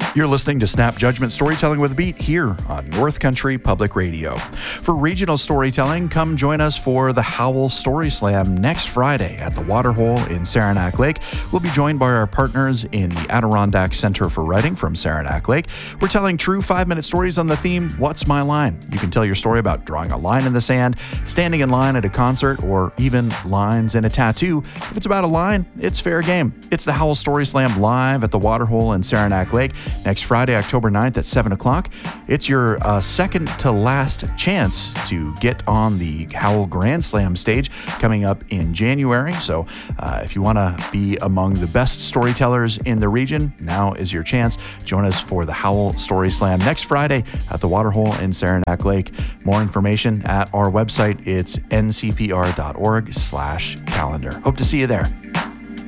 You're listening to Snap Judgment Storytelling with a Beat here on North Country Public Radio. For regional storytelling, come join us for the Howell Story Slam next Friday at the Waterhole in Saranac Lake. We'll be joined by our partners in the Adirondack Center for Writing from Saranac Lake. We're telling true 5-minute stories on the theme, What's My Line? You can tell your story about drawing a line in the sand, standing in line at a concert, or even lines in a tattoo. If it's about a line, it's fair game. It's the Howell Story Slam live at the Waterhole in Saranac Lake next Friday, October 9th at 7 o'clock. It's your second to last chance to get on the Howell Grand Slam stage coming up in January. So if you want to be among the best storytellers in the region, now is your chance. Join us for the Howell Story Slam next Friday at the Waterhole in Saranac Lake. More information at our website. It's ncpr.org/calendar. Hope to see you there.